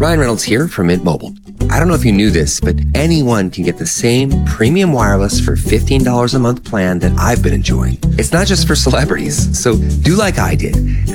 Ryan Reynolds here from Mint Mobile. I don't know if you knew this, but anyone can get the same premium wireless for $15 a month plan that I've been enjoying. It's not just for celebrities, so do like I did.